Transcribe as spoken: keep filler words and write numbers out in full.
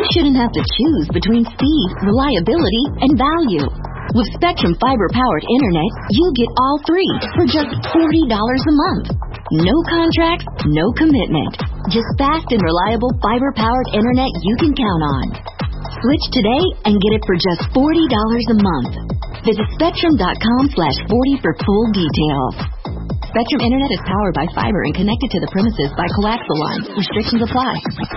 shouldn't have to choose between speed, reliability, and value. With Spectrum fiber-powered internet, you get all three for just forty dollars a month. No contracts, no commitment. Just fast and reliable fiber-powered internet you can count on. Switch today and get it for just forty dollars a month. Visit Spectrum.com slash 40 for full details. Spectrum Internet is powered by fiber and connected to the premises by coaxial lines. Restrictions apply.